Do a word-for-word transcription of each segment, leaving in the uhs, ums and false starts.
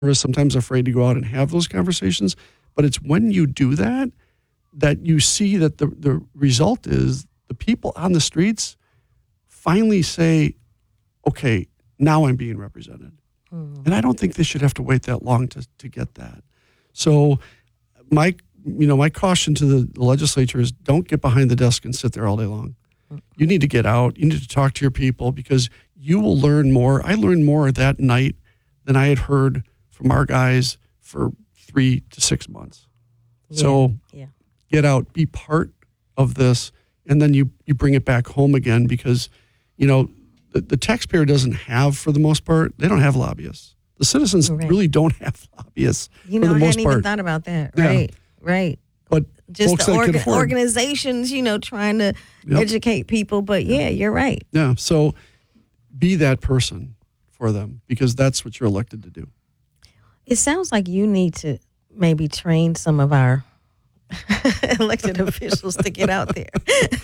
We're sometimes afraid to go out and have those conversations. But it's when you do that, that you see that the, the result is the people on the streets finally say, okay, now I'm being represented. Mm. And I don't think they should have to wait that long to, to get that. So my, you know, my caution to the, the legislature is don't get behind the desk and sit there all day long. Mm. You need to get out. You need to talk to your people because you will learn more. I learned more that night than I had heard from our guys for three to six months. Yeah. So yeah. Get out, be part of this, and then you, you bring it back home again because, you know, the, the taxpayer doesn't have, for the most part, they don't have lobbyists. The citizens right. really don't have lobbyists you know, for the I most hadn't part. even thought about that. Right, yeah. right. But just folks the that orga- can afford. organizations, you know, trying to yep. educate people. But yeah, you're right. Yeah, so be that person for them because that's what you're elected to do. It sounds like you need to maybe train some of our elected officials to get out there.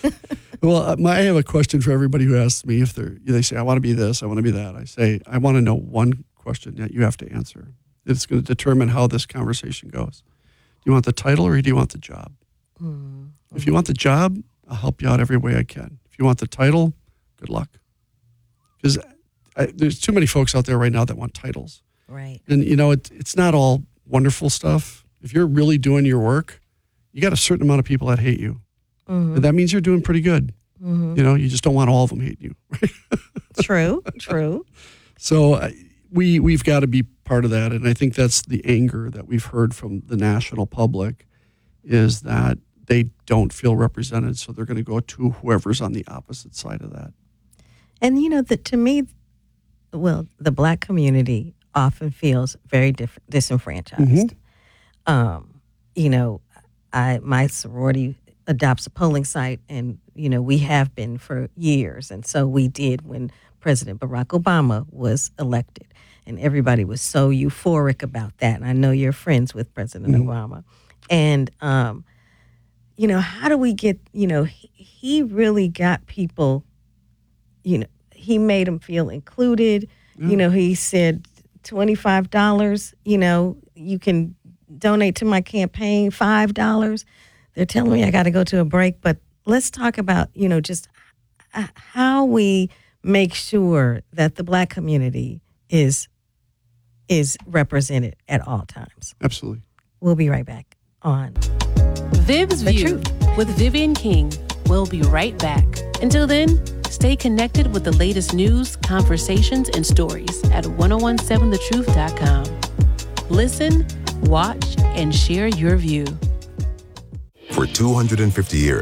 Well, my, I have a question for everybody who asks me if they're, they say, I want to be this, I want to be that. I say, I want to know one question that you have to answer. It's going to determine how this conversation goes. Do you want the title or do you want the job? Mm-hmm. If you want the job, I'll help you out every way I can. If you want the title, good luck. Because there's too many folks out there right now that want titles. Right. And, you know, it, it's not all wonderful stuff. If you're really doing your work, you got a certain amount of people that hate you. Mm-hmm. And that means you're doing pretty good. Mm-hmm. You know, you just don't want all of them hating you. Right? True, true. So uh, we, we've got to be part of that. And I think that's the anger that we've heard from the national public is that they don't feel represented. So they're going to go to whoever's on the opposite side of that. And, you know, the, to me, well, the Black community often feels very diff- disenfranchised. Mm-hmm. Um, you know, I my sorority adopts a polling site, and, you know, we have been for years. And so we did when President Barack Obama was elected. And everybody was so euphoric about that. And I know you're friends with President mm-hmm. Obama. And, um, you know, how do we get, you know, he, he really got people, you know, he made them feel included. Yeah. You know, he said twenty-five dollars, you know, you can donate to my campaign, five dollars. They're telling me I got to go to a break, but let's talk about, you know, just how we make sure that the Black community is is represented at all times. Absolutely. We'll be right back on Viv's The View Truth with Vivian King. We'll be right back. Until then, stay connected with the latest news, conversations, and stories at ten seventeen the truth dot com. Listen, watch, and share your view. For two hundred fifty years,